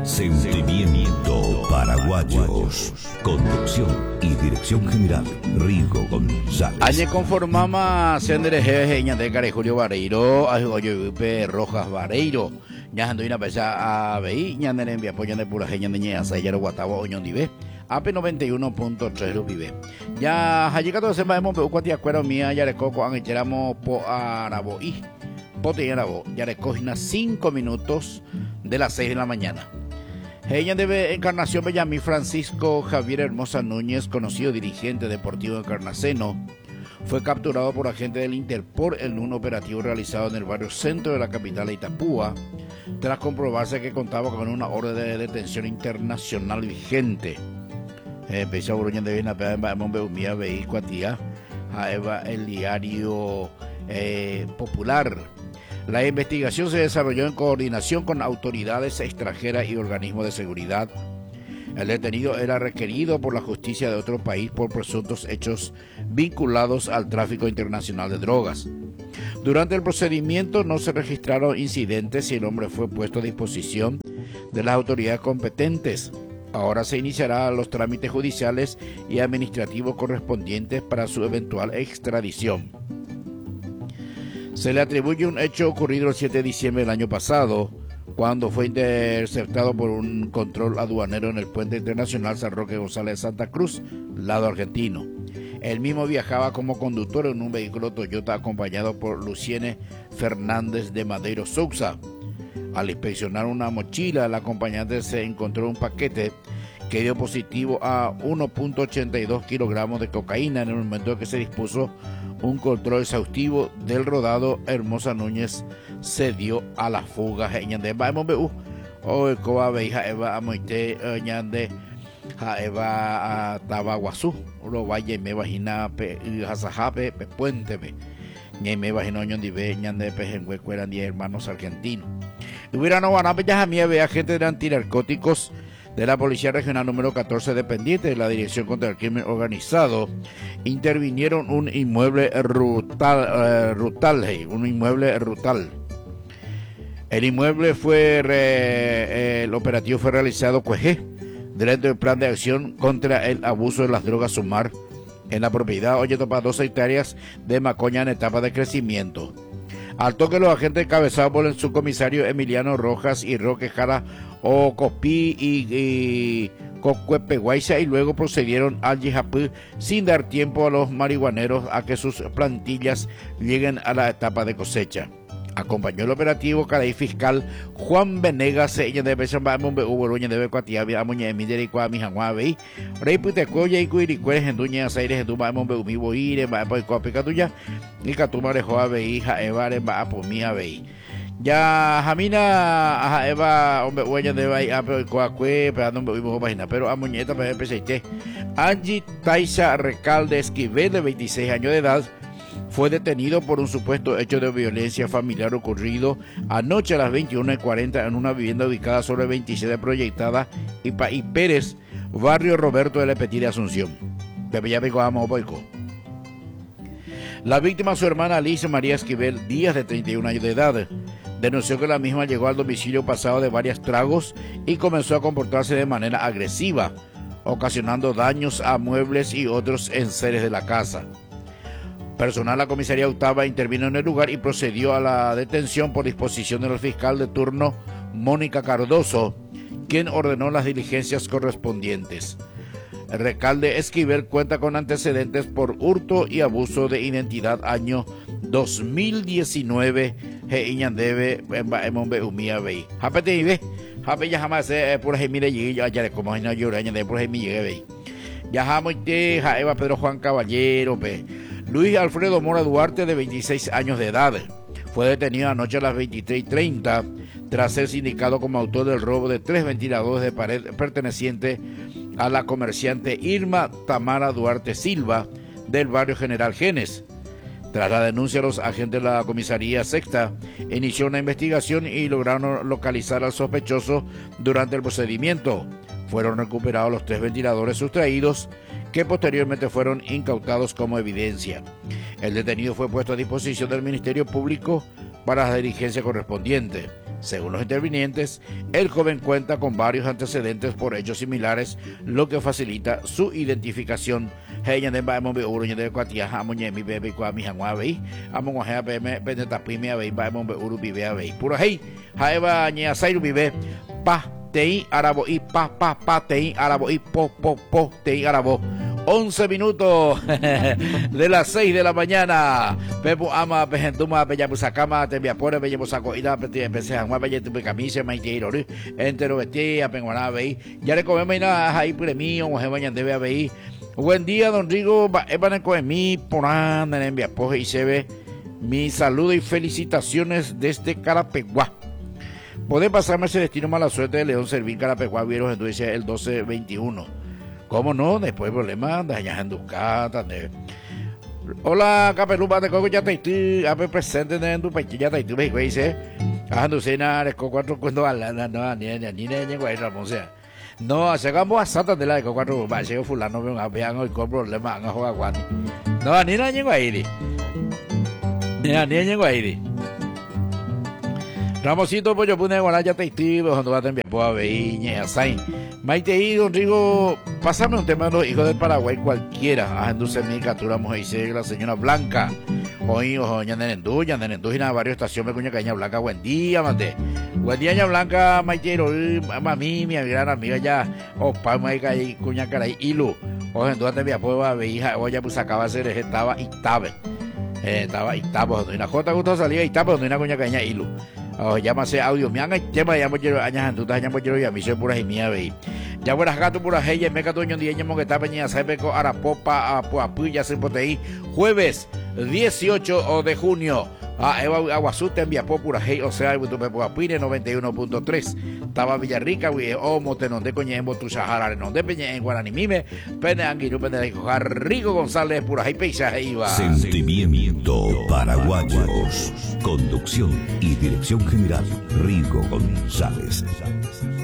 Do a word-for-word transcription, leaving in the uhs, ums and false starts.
Sentimiento Paraguayos. Conducción y dirección general, Rigo González. Añe conformama Sendere Jeje Ñande Care Julio Vareiro, Ajoyo Upe Rojas Vareiro. Ñajando una pesa a Bey, Ñande envía apoyo de pura Jeña de Ñea, Sayero Guatabo, Oñón Dive. A P noventa y uno punto tres Rupibe. Ya ha llegado a semana hemos cuatia cuero mía ya le coco han echamos po arabo y pote arabo ya le cogina cinco minutos de las seis de la mañana. Ella debe Encarnación Bellamí Francisco Javier Hermosa Núñez, conocido dirigente deportivo encarnaceno, fue capturado por agentes del Interpol en un operativo realizado en el barrio centro de la capital de Itapúa, tras comprobarse que contaba con una orden de detención internacional vigente. Empezó a Buruña de Vina, Mombeumía, Veicuatía, el diario eh, popular. La investigación se desarrolló en coordinación con autoridades extranjeras y organismos de seguridad. El detenido era requerido por la justicia de otro país por presuntos hechos vinculados al tráfico internacional de drogas. Durante el procedimiento no se registraron incidentes y el hombre fue puesto a disposición de las autoridades competentes. Ahora se iniciarán los trámites judiciales y administrativos correspondientes para su eventual extradición. Se le atribuye un hecho ocurrido el siete de diciembre del año pasado, cuando fue interceptado por un control aduanero en el puente internacional San Roque González de Santa Cruz, lado argentino. Él mismo viajaba como conductor en un vehículo Toyota acompañado por Luciene Fernández de Madeiro Sousa. Al inspeccionar una mochila, el acompañante se encontró un paquete que dio positivo a uno punto ochenta y dos kilogramos de cocaína. En el momento en que se dispuso un control exhaustivo del rodado, Hermosa Núñez se dio a la fuga. Ñande Baemombu, o Coa Beija Eva Amoite, Ñande Eva Tabaguazú, Uro Valle, me vagina Hasajape, Puentebe, me vagina Ñondive, Ñande Pejengüe, eran diez hermanos argentinos. Hubiera no van a ya mí ve agentes de antinarcóticos de la Policía Regional número catorce dependiente de la Dirección contra el Crimen Organizado intervinieron un inmueble rutal, eh, rutal un inmueble rutal. El inmueble fue re, eh, el operativo fue realizado cuejé dentro del plan de acción contra el abuso de las drogas Sumar en la propiedad Oye Topa dos hectáreas de Macoña en etapa de crecimiento. Al toque los agentes encabezados por el subcomisario Emiliano Rojas y Roque Jara Ocopí y, y Cocuepeguayza y luego procedieron al Yijapú sin dar tiempo a los marihuaneros a que sus plantillas lleguen a la etapa de cosecha. Acompañó el operativo Caray Fiscal Juan Venegas, ella de Besambamon, Uberuña de Becuatia, Amuña de Mideri, Cuami, Janguabe, Rey Putecoya y Cuiricueres, en Duña, Aires, en Dumamon, Beumibo, Ire, Bapoicopicatuya, y Catuma de Joabe, hija Evare, Bapomia, Bey. Ya Jamina, a Eva, hombre, huella de Bay, Ape, Coacue, pero no me página, pero a Muñeta, para empezar, Angie Taisa Recalde Esquivel, de veintiséis años de edad, fue detenido por un supuesto hecho de violencia familiar ocurrido anoche a las veintiuna y cuarenta en una vivienda ubicada sobre veintisiete proyectada y Paí Pérez, barrio Roberto de la Petit de Asunción. La víctima, su hermana Alicia María Esquivel Díaz, de treinta y un años de edad, denunció que la misma llegó al domicilio pasado de varios tragos y comenzó a comportarse de manera agresiva, ocasionando daños a muebles y otros enseres de la casa. Personal de la comisaría octava intervino en el lugar y procedió a la detención por disposición del fiscal de turno Mónica Cardoso, quien ordenó las diligencias correspondientes. El Recalde Esquivel cuenta con antecedentes por hurto y abuso de identidad año dos mil diecinueve. Iñandebe Emombe Umia Bey. Japete y ve, Jape ya jamás se por Gemire y ya ya como no lloraña de por Gemire Bey. Ya jamás te Jaeva Pedro Juan Caballero, pe. Luis Alfredo Mora Duarte, de veintiséis años de edad, fue detenido anoche a las veintitrés y treinta tras ser sindicado como autor del robo de tres ventiladores de pared pertenecientes a la comerciante Irma Tamara Duarte Silva del barrio General Genes. Tras la denuncia, los agentes de la comisaría sexta inició una investigación y lograron localizar al sospechoso durante el procedimiento. Fueron recuperados los tres ventiladores sustraídos, que posteriormente fueron incautados como evidencia. El detenido fue puesto a disposición del Ministerio Público para la diligencia correspondiente. Según los intervinientes, el joven cuenta con varios antecedentes por hechos similares, lo que facilita su identificación. Puro hey, jaeva ñe asairu vive, pa tei arabo y pa pa pa tei arabo y po po po tei arabo. once minutos de las seis de la mañana. Pepo ama pejentuma peyabusakama te viapore peyabusaco ida pete empecé a jugar peyete camisa maiteiro entero vestía penguana vei. Ya le comemos nada ahí por mí o jebañan debe haber. Buen día, don Rigo, evan con mi porán en viapoje y se ve. Mi saludo y felicitaciones desde Carapeguá. Puede pasarme ese destino mala suerte de León Servín Carapeguá, vieron entonces el doce veintiuno. ¿Cómo no? Después problema de allá en Ducata. Hola, Capelupa de Coco, ya te estoy a presente en tu país, ya te estoy, me dice. Ajando cena, de cuatro cuando a la no, ni ni ni ni guay Ramón sea. No, llegamos a Santa de la de cuatro, va, llegó fulano, me vean hoy con problema, han jugado guani. No, ni ni guay. Ni ni ni guay. Ramosito, pues yo puse igual ya te estoy, cuando vas a enviar a Veíña, Asai. Maite y don Rigo, pásame un tema de los hijos del Paraguay cualquiera. Ajándose mi captura, Moisés, la señora Blanca. Hoy, ojo, ya Nenendú, ya Nenendú, y nada, varios estaciones, cuña caña Blanca. Buen día, mate. Buen día, ña Blanca, Maite, mami, mi gran amiga ya. O pa, maica y cuña caray, ilu. Ojo, en duda te envía a Veíja, oye, pues acaba de ser, estaba Itabe. Estaba Itabe, donde una J gusto salía Itabe, donde una cuña caña, ilu. Oh, llámase audio, me han tema ya mochero añas antutas ya mochero ya mi soy pura y mía ve. Ya buenas gato pura hey, me cato ño día ño que está peña sabe co arapopa a puapu ya se potei jueves dieciocho de junio. Ah, Eva Aguazú envía pura hey, o sea, tu puapine noventa y uno punto tres. Taba Villarrica, we o motenon de coñembo tu Sahara no de peña en Guaraní mime, pene anguiru pene de Rigo González pura hey paisaje iba. Sentimiento Paraguayos. Conducción y dirección general Rigo González.